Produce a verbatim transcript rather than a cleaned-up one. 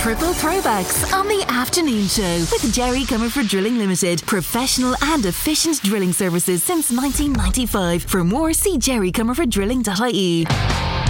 Triple Throwbacks on the afternoon show with Jerry Comerford Drilling Limited. Professional and efficient drilling services since nineteen ninety-five. For more, see jerry comerford drilling dot I E.